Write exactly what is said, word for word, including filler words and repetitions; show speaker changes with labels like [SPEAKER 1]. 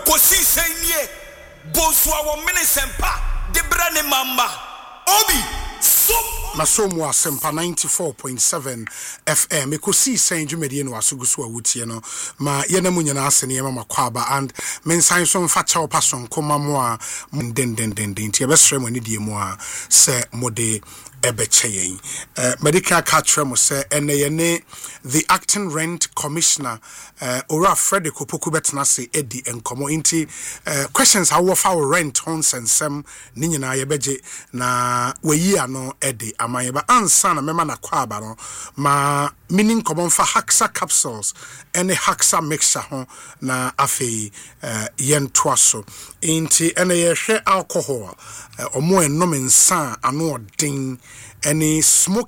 [SPEAKER 1] kosi senye bonso a wo mene sempa de bra ne mama obi so
[SPEAKER 2] Masomo Asempa ninety-four point seven F M. Ekosi sen dwumedi no asuguso awutie no ma yena mu nyina asene ma makwaba and mensan so mfa cha opason koma mo a den den den den tie besre mo ne die mu a se mode ebecheyen uh, medical catcher mo say ene yene the acting rent commissioner uh, ora Frederick Opoku betena se edi enkomo inti uh, questions how of our rent on sensem ni nyina ye beje na weyi ano edi amayeba ansa na mema na kwaba no ma meaning common for Haxa capsules ene Haxa mixture ho na afei uh, yen twaso inti ene ye hwe alcohol uh, omo enom nsa ano odin any smoke